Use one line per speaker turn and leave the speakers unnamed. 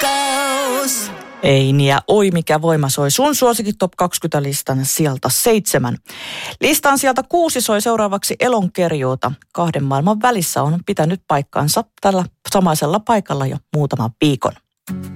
rakkaus.
Ei ja oi mikä voima soi sun suosikin Top 20-listan sieltä 7. Listan sieltä 6 soi seuraavaksi Elonkerjuuta. 2 maailman välissä on pitänyt paikkansa tällä samaisella paikalla jo muutaman viikon.